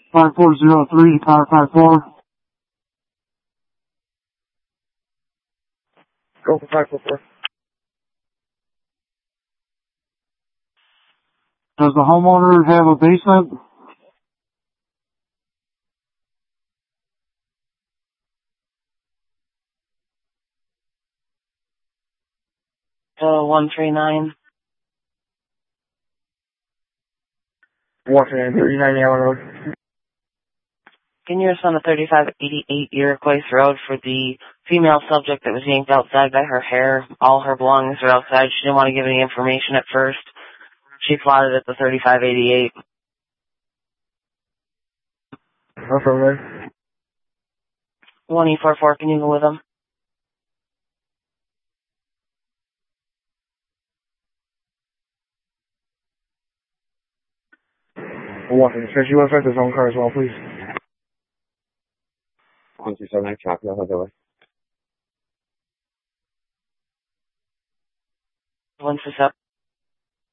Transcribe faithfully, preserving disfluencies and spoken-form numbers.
five four zero three, car five four. Go for five four four. Does the homeowner have a basement? Uh, one three nine. Washington, thirty-nine Allen Road. Can you respond to thirty-five eighty-eight Iroquois Road for the female subject that was yanked outside by her hair? All her belongings are outside. She didn't want to give any information at first. She plotted at the thirty-five eighty-eight. Affirmative. one E four four, can you go with them? Washington, says you want to affect his own car as well, please. one two seven, copy, I'll have the way. one two seven.